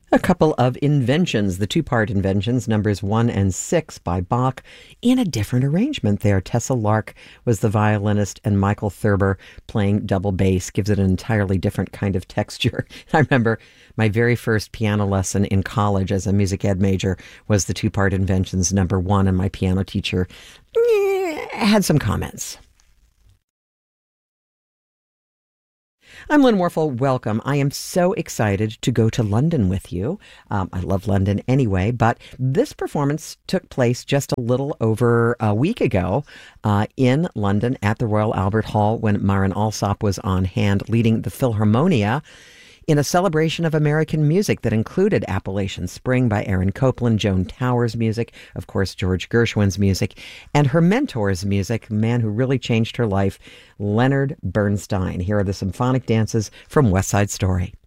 A couple of inventions, the two-part inventions, numbers 1 and 6 by Bach, in a different arrangement there. Tessa Lark was the violinist, and Michael Thurber playing double bass gives it an entirely different kind of texture. I remember my very first piano lesson in college as a music ed major was the two-part inventions, number 1, and my piano teacher had some comments. I'm Lynn Warfel. Welcome. I am so excited to go to London with you. I love London anyway, but this performance took place just a little over a week ago in London at the Royal Albert Hall when Maren Alsop was on hand leading the Philharmonia in a celebration of American music that included Appalachian Spring by Aaron Copland, Joan Towers music, of course, George Gershwin's music, and her mentor's music, a man who really changed her life, Leonard Bernstein. Here are the symphonic dances from West Side Story.